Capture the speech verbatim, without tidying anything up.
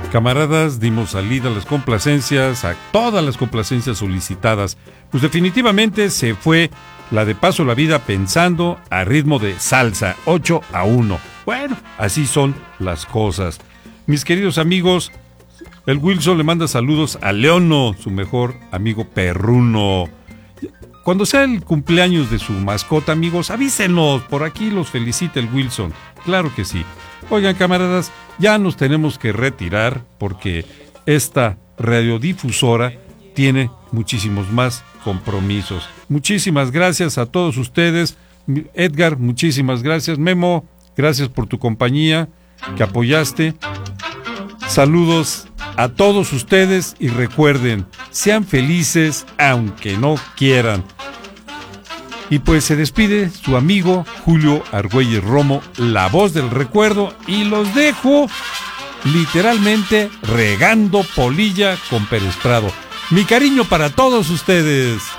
Camaradas, dimos salida a las complacencias, a todas las complacencias solicitadas. Pues definitivamente se fue la de Paso la Vida pensando a ritmo de salsa, ocho a uno. Bueno, así son las cosas. Mis queridos amigos, el Wilson le manda saludos a Leono, su mejor amigo perruno. Cuando sea el cumpleaños de su mascota, amigos, avísenos, por aquí los felicita el Wilson. Claro que sí. Oigan, camaradas, ya nos tenemos que retirar porque esta radiodifusora tiene muchísimos más compromisos. Muchísimas gracias a todos ustedes. Edgar, muchísimas gracias. Memo, gracias por tu compañía que apoyaste. Saludos a todos ustedes y recuerden, sean felices aunque no quieran. Y pues se despide su amigo Julio Argüelles Romo, la voz del recuerdo, y los dejo literalmente regando polilla con Pérez Prado. Mi cariño para todos ustedes.